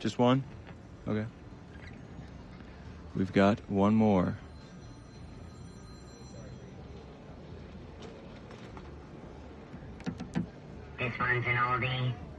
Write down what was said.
Just one? Okay. We've got one more. This one's an oldie.